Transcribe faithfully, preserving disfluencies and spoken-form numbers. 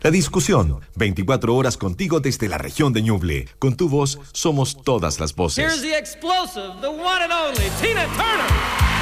La discusión, veinticuatro horas contigo desde la región de Ñuble. Con tu voz somos todas las voces. Here's the explosive, the one and only Tina Turner.